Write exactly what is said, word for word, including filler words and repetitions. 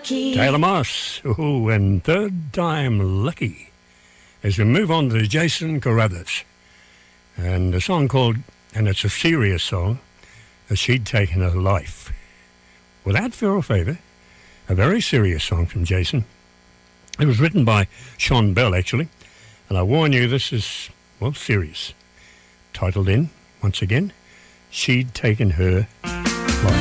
lucky. Taylor Moss. Oh, and third time lucky. As we move on to Jason Carruthers. And a song called, and it's a serious song, as She'd Taken Her Life. Without fear or favour, a very serious song from Jason. It was written by Sean Bell, actually. And I warn you, this is, well, serious. Titled in, once again, She'd Taken Her